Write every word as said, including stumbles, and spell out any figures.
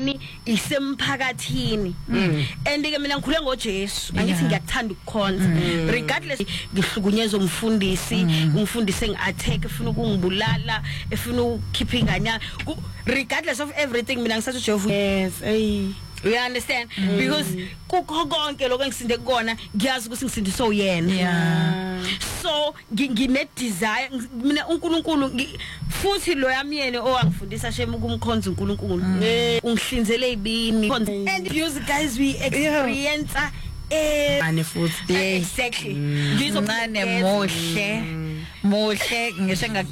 ngani isemphakathini and ke mina ngikhule ngoJesu angithi ngiyakuthanda ukukhonza regardless ngihlukunyezwa umfundisi umfundisi engiattack efuna ukungibulala efuna ukukhipha inganya regardless of everything mina ngisathi uJehovah yes hey you understand mm. because kukho konke lokho engisinde kukona ngiyazi ukuthi ngisindiswe uyena yeah so ngine desire mina uNkulunkulu futhi lo yamyene owangifundisa shema ukumkhonza uNkulunkulu ungihlinzele ibini and use guys we experience eh ane futhi exactly ngizomncane mohle mohle ngisho